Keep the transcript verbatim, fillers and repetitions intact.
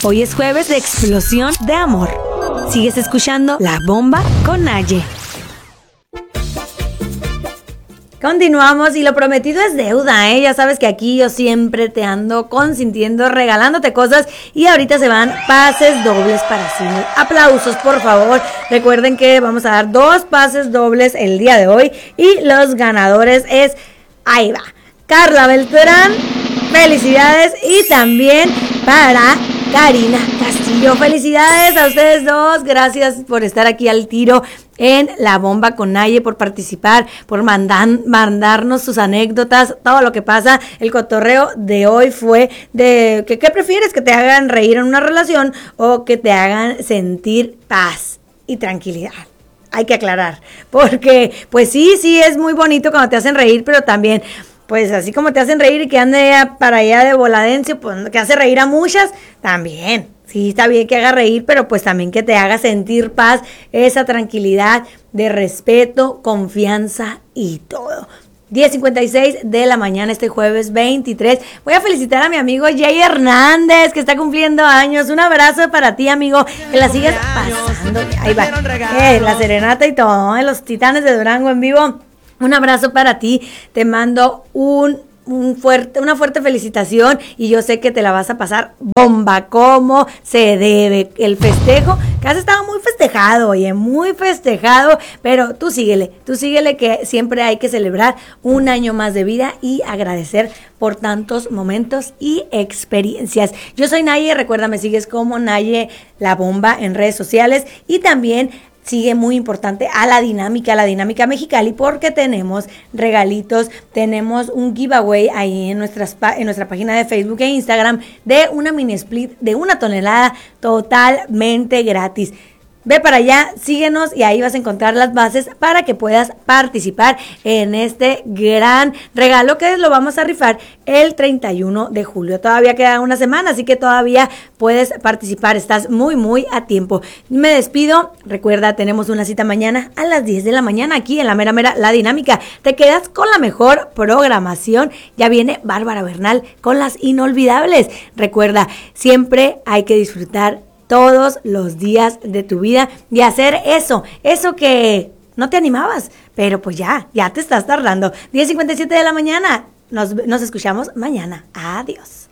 Hoy es jueves de explosión de amor. Sigues escuchando La Bomba con Naye. Continuamos y lo prometido es deuda, ¿eh? Ya sabes que aquí yo siempre te ando consintiendo, regalándote cosas y ahorita se van pases dobles para cine. Aplausos, por favor. Recuerden que vamos a dar dos pases dobles el día de hoy y los ganadores es, ahí va, Carla Beltrán, felicidades, y también para Karina Castillo. Felicidades a ustedes dos, gracias por estar aquí al tiro en La Bomba con Naye, por participar, por mandan, mandarnos sus anécdotas, todo lo que pasa. El cotorreo de hoy fue de que ¿qué prefieres? ¿Que te hagan reír en una relación o que te hagan sentir paz y tranquilidad? Hay que aclarar, porque pues sí, sí es muy bonito cuando te hacen reír, pero también pues así como te hacen reír y que ande para allá de voladencio, pues que hace reír a muchas, también. Sí, está bien que haga reír, pero pues también que te haga sentir paz, esa tranquilidad de respeto, confianza y todo. diez cincuenta y seis de la mañana este jueves veintitrés. Voy a felicitar a mi amigo Jay Hernández, que está cumpliendo años. Un abrazo para ti, amigo, que la sigas pasando. Ahí va, eh, la serenata y todo, eh, los Titanes de Durango en vivo. Un abrazo para ti, te mando un, un fuerte, una fuerte felicitación y yo sé que te la vas a pasar bomba, como se debe. El festejo, que has estado muy festejado, oye, muy festejado, pero tú síguele, tú síguele que siempre hay que celebrar un año más de vida y agradecer por tantos momentos y experiencias. Yo soy Naye, recuerda, me sigues como Naye La Bomba en redes sociales y también sigue muy importante a la dinámica, a la dinámica Mexicali, porque tenemos regalitos, tenemos un giveaway ahí en, nuestras, en nuestra página de Facebook e Instagram de una mini split de una tonelada totalmente gratis. Ve para allá, síguenos y ahí vas a encontrar las bases para que puedas participar en este gran regalo que lo vamos a rifar el treinta y uno de julio. Todavía queda una semana, así que todavía puedes participar. Estás muy, muy a tiempo. Me despido. Recuerda, tenemos una cita mañana a las diez de la mañana aquí en la mera mera La Dinámica. Te quedas con la mejor programación. Ya viene Bárbara Bernal con las inolvidables. Recuerda, siempre hay que disfrutar todos los días de tu vida y hacer eso, eso que no te animabas, pero pues ya, ya te estás tardando. diez cincuenta y siete de la mañana, nos, nos escuchamos mañana. Adiós.